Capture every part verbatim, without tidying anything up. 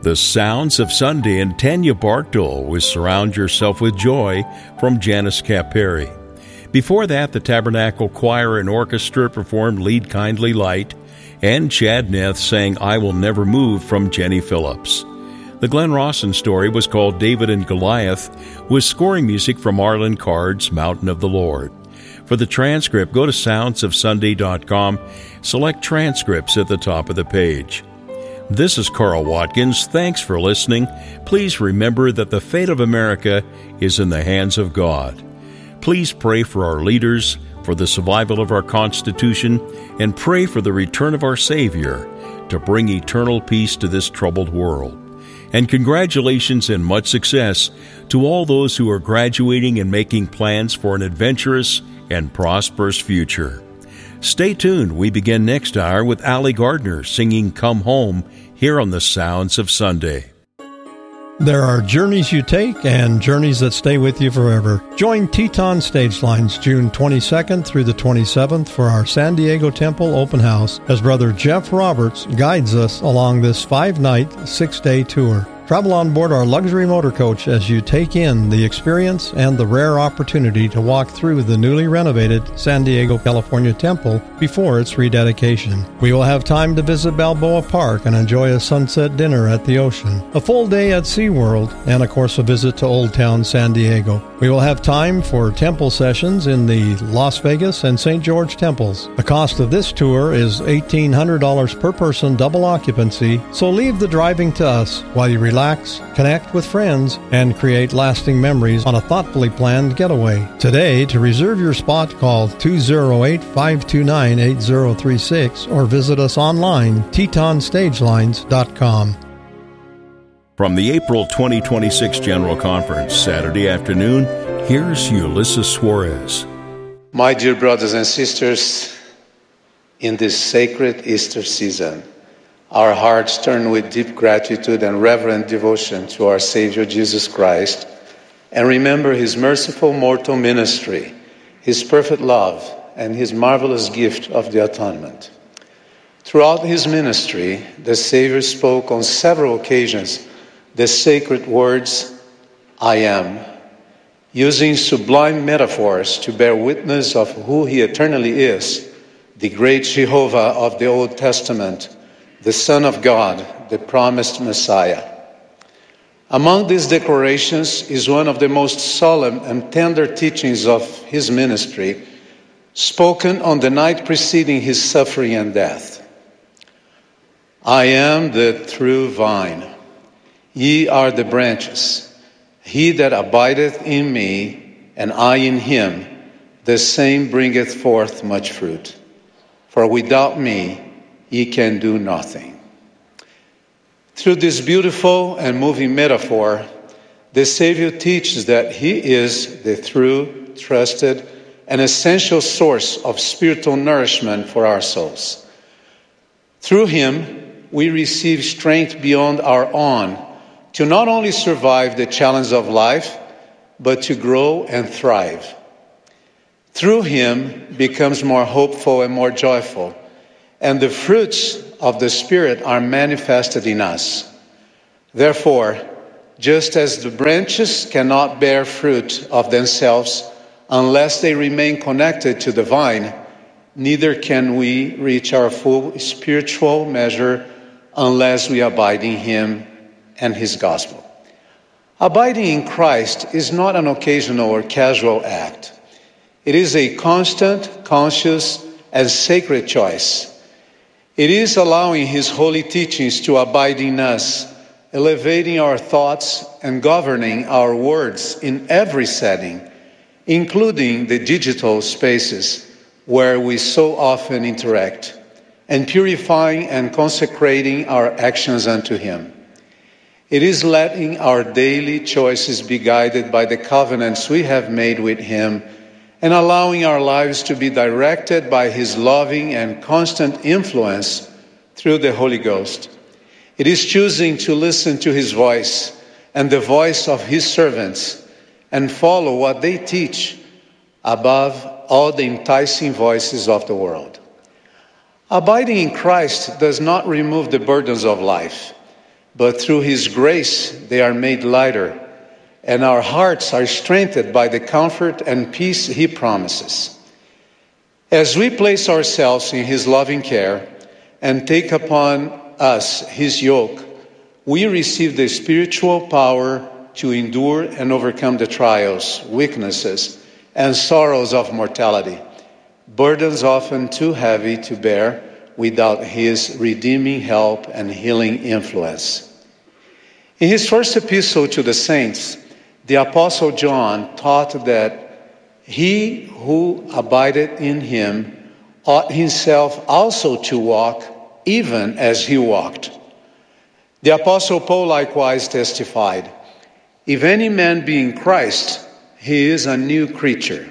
The Sounds of Sunday and Tanya Bartol with Surround Yourself with Joy from Janice Caperi. Before that, the Tabernacle Choir and Orchestra performed Lead Kindly Light, and Chad Neth sang I Will Never Move from Jenny Phillips. The Glenn Rawson story was called David and Goliath, with scoring music from Arlen Card's Mountain of the Lord. For the transcript, go to sounds of sunday dot com, select transcripts at the top of the page. This is Carl Watkins. Thanks for listening. Please remember that the fate of America is in the hands of God. Please pray for our leaders, for the survival of our Constitution, and pray for the return of our Savior to bring eternal peace to this troubled world. And congratulations and much success to all those who are graduating and making plans for an adventurous and prosperous future. Stay tuned. We begin next hour with Allie Gardner singing Come Home here on the Sounds of Sunday. There are journeys you take and journeys that stay with you forever. Join Teton Stage Lines June twenty-second through the twenty-seventh for our San Diego Temple Open House as Brother Jeff Roberts guides us along this five-night, six-day tour. Travel on board our luxury motor coach as you take in the experience and the rare opportunity to walk through the newly renovated San Diego, California Temple before its rededication. We will have time to visit Balboa Park and enjoy a sunset dinner at the ocean, a full day at SeaWorld, and of course a visit to Old Town San Diego. We will have time for temple sessions in the Las Vegas and Saint George temples. The cost of this tour is eighteen hundred dollars per person, double occupancy, so leave the driving to us while you relax Relax, connect with friends, and create lasting memories on a thoughtfully planned getaway. Today, to reserve your spot, call two oh eight, five two nine, eight oh three six or visit us online, teton stage lines dot com. From the April twenty twenty-six General Conference, Saturday afternoon, here's Ulysses Suarez. My dear brothers and sisters, in this sacred Easter season, our hearts turn with deep gratitude and reverent devotion to our Savior Jesus Christ, and remember His merciful mortal ministry, His perfect love, and His marvelous gift of the atonement. Throughout His ministry, the Savior spoke on several occasions the sacred words, I am, using sublime metaphors to bear witness of who He eternally is, the great Jehovah of the Old Testament, the Son of God, the promised Messiah. Among these declarations is one of the most solemn and tender teachings of His ministry, spoken on the night preceding His suffering and death. I am the true vine. Ye are the branches. He that abideth in me, and I in him, the same bringeth forth much fruit. For without me, ye can do nothing. Through this beautiful and moving metaphor, the Savior teaches that He is the true, trusted, and essential source of spiritual nourishment for our souls. Through Him, we receive strength beyond our own to not only survive the challenge of life, but to grow and thrive. Through Him becomes more hopeful and more joyful, and the fruits of the Spirit are manifested in us. Therefore, just as the branches cannot bear fruit of themselves unless they remain connected to the vine, neither can we reach our full spiritual measure unless we abide in Him and His gospel. Abiding in Christ is not an occasional or casual act. It is a constant, conscious, and sacred choice. It is allowing His holy teachings to abide in us, elevating our thoughts and governing our words in every setting, including the digital spaces where we so often interact, and purifying and consecrating our actions unto Him. It is letting our daily choices be guided by the covenants we have made with Him, and allowing our lives to be directed by His loving and constant influence through the Holy Ghost. It is choosing to listen to His voice and the voice of His servants and follow what they teach above all the enticing voices of the world. Abiding in Christ does not remove the burdens of life, but through his grace they are made lighter, and our hearts are strengthened by the comfort and peace he promises. As we place ourselves in his loving care and take upon us his yoke, we receive the spiritual power to endure and overcome the trials, weaknesses, and sorrows of mortality, burdens often too heavy to bear without his redeeming help and healing influence. In his first epistle to the saints, the Apostle John taught that he who abideth in him ought himself also to walk even as he walked. The Apostle Paul likewise testified, "If any man be in Christ, he is a new creature."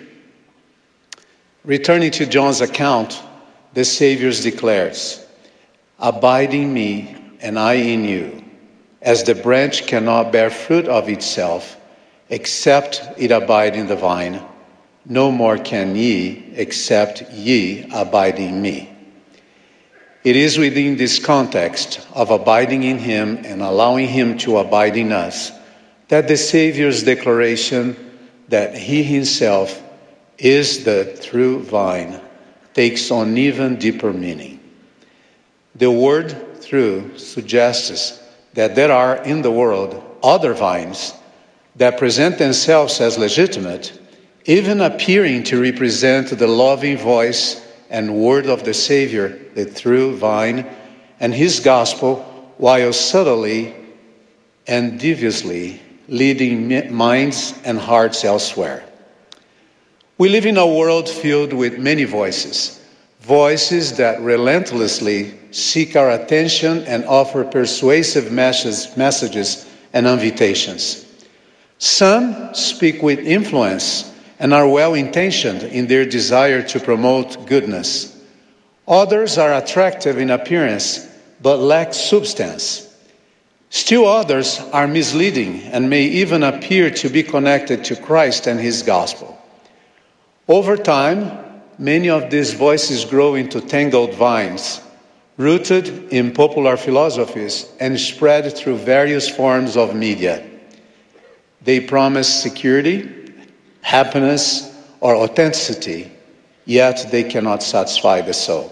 Returning to John's account, the Savior declares, "Abide in me, and I in you. As the branch cannot bear fruit of itself, except it abide in the vine, no more can ye, except ye abide in me." It is within this context of abiding in him and allowing him to abide in us that the Savior's declaration that he himself is the true vine takes on even deeper meaning. The word "true" suggests that there are in the world other vines that present themselves as legitimate, even appearing to represent the loving voice and word of the Savior, the true vine, and his gospel, while subtly and deviously leading minds and hearts elsewhere. We live in a world filled with many voices, voices that relentlessly seek our attention and offer persuasive messages and invitations. Some speak with influence and are well-intentioned in their desire to promote goodness. Others are attractive in appearance but lack substance. Still others are misleading and may even appear to be connected to Christ and his gospel. Over time, many of these voices grow into tangled vines, rooted in popular philosophies and spread through various forms of media. They promise security, happiness, or authenticity, yet they cannot satisfy the soul.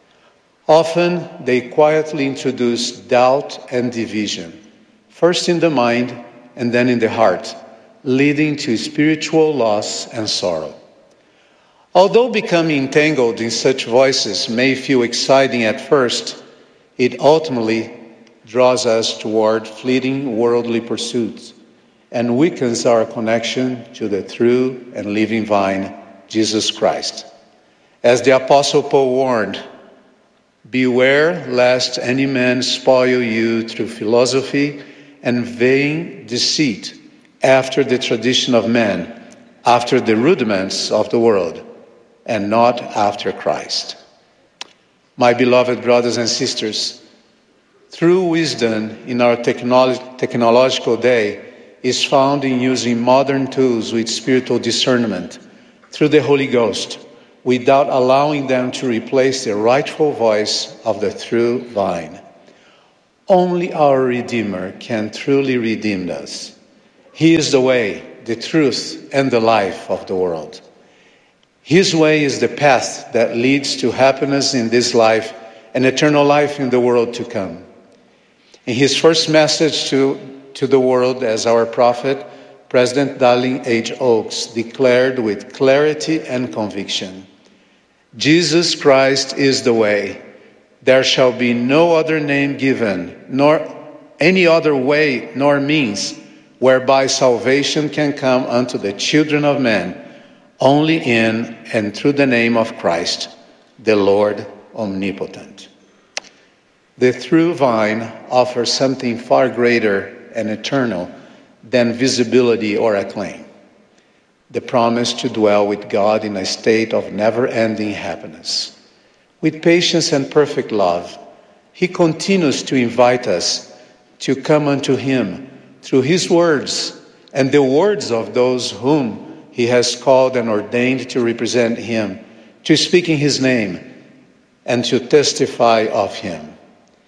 Often, they quietly introduce doubt and division, first in the mind and then in the heart, leading to spiritual loss and sorrow. Although becoming entangled in such voices may feel exciting at first, it ultimately draws us toward fleeting worldly pursuits and weakens our connection to the true and living vine, Jesus Christ. As the Apostle Paul warned, "Beware lest any man spoil you through philosophy and vain deceit, after the tradition of men, after the rudiments of the world, and not after Christ." My beloved brothers and sisters, true wisdom in our technolo- technological day is found in using modern tools with spiritual discernment through the Holy Ghost, without allowing them to replace the rightful voice of the true vine. Only our Redeemer can truly redeem us. He is the way, the truth, and the life of the world. His way is the path that leads to happiness in this life and eternal life in the world to come. In his first message to, to the world as our prophet, President Dallin H. Oaks declared with clarity and conviction, "Jesus Christ is the way. There shall be no other name given, nor any other way nor means, whereby salvation can come unto the children of men, only in and through the name of Christ, the Lord omnipotent." The true vine offers something far greater and eternal than visibility or acclaim: the promise to dwell with God in a state of never-ending happiness. With patience and perfect love, he continues to invite us to come unto him through his words and the words of those whom he has called and ordained to represent him, to speak in his name, and to testify of him.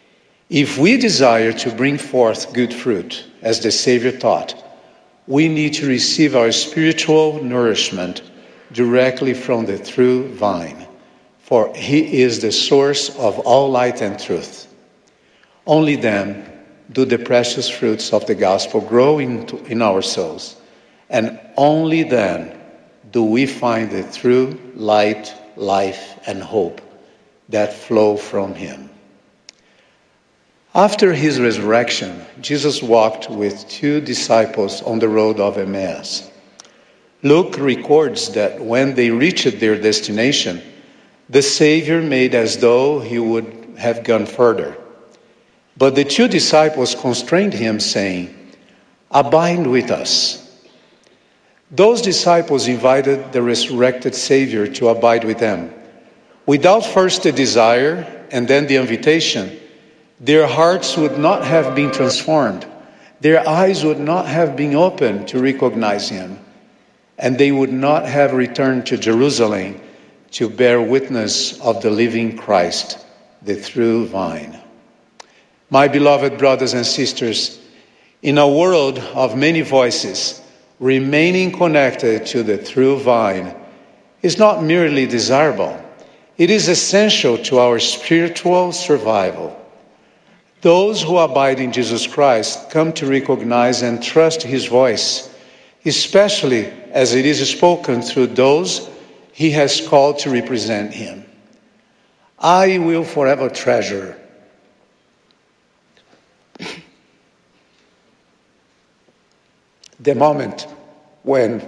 If we desire to bring forth good fruit, as the Savior taught, we need to receive our spiritual nourishment directly from the true vine, for he is the source of all light and truth. Only then do the precious fruits of the gospel grow into, in our souls, and only then do we find the true light, life, and hope that flow from him. After his resurrection, Jesus walked with two disciples on the road of Emmaus. Luke records that when they reached their destination, the Savior made as though he would have gone further. But the two disciples constrained him, saying, "Abide with us." Those disciples invited the resurrected Savior to abide with them. Without first the desire and then the invitation, their hearts would not have been transformed. Their eyes would not have been opened to recognize him. And they would not have returned to Jerusalem to bear witness of the living Christ, the true vine. My beloved brothers and sisters, in a world of many voices, remaining connected to the true vine is not merely desirable. It is essential to our spiritual survival. Those who abide in Jesus Christ come to recognize and trust his voice, especially as it is spoken through those he has called to represent him. I will forever treasure the moment when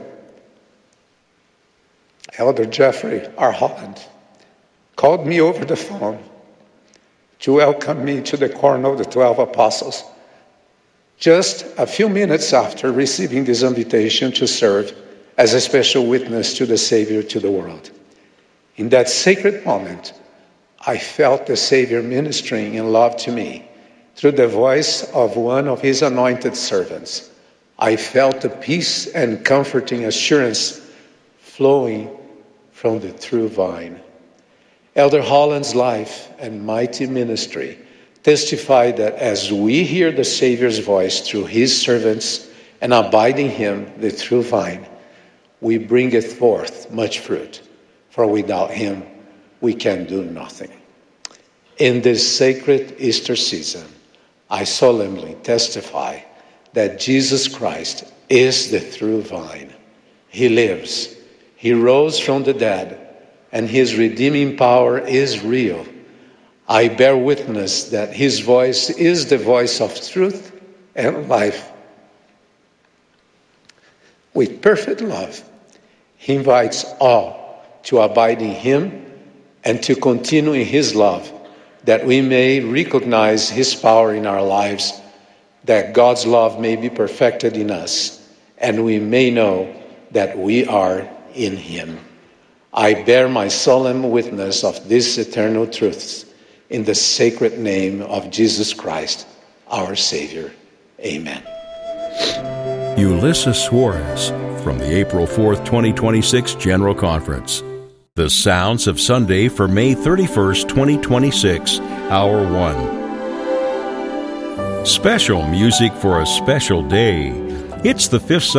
Elder Jeffrey R. Holland called me over the phone to welcome me to the corner of the twelve apostles, just a few minutes after receiving this invitation to serve as a special witness to the Savior to the world. In that sacred moment, I felt the Savior ministering in love to me through the voice of one of his anointed servants. I felt the peace and comforting assurance flowing from the true vine. Elder Holland's life and mighty ministry testify that as we hear the Savior's voice through his servants and abide in him, the true vine, we bringeth forth much fruit, for without him we can do nothing. In this sacred Easter season, I solemnly testify that Jesus Christ is the true vine. He lives. He rose from the dead, and his redeeming power is real. I bear witness that his voice is the voice of truth and life. With perfect love, he invites all to abide in him and to continue in his love, that we may recognize his power in our lives, that God's love may be perfected in us, and we may know that we are in him. I bear my solemn witness of these eternal truths in the sacred name of Jesus Christ, our Savior. Amen. Ulysses Suarez from the April fourth, twenty twenty-six General Conference. The Sounds of Sunday for May thirty-first, twenty twenty-six, Hour one. Special music for a special day. It's the fifth Sunday